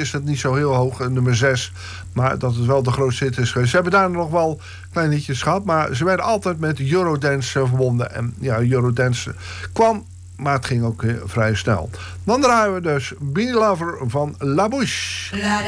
is het niet zo heel hoog, nummer 6. Maar dat het wel de grootste hit is geweest. Ze hebben daar nog wel kleine liedjes gehad. Maar ze werden altijd met Eurodance verbonden. En ja, Eurodance kwam, maar het ging ook vrij snel. Dan draaien we dus Be Lover van La Bouche.